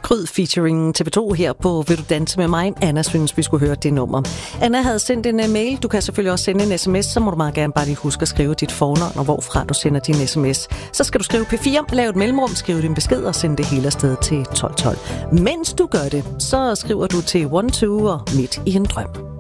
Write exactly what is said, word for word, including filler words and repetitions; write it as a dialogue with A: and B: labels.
A: Kryd featuring T V to her på Vil du danse med mig? Anna synes, vi skulle høre det nummer. Anna havde sendt en mail. Du kan selvfølgelig også sende en sms, så må du meget gerne bare lige huske at skrive dit fornavn og hvorfra du sender din sms. Så skal du skrive P fire, lave et mellemrum, skrive din besked og sende det hele afsted til tolv tolv. Mens du gør det, så skriver du til one two og midt i en drøm.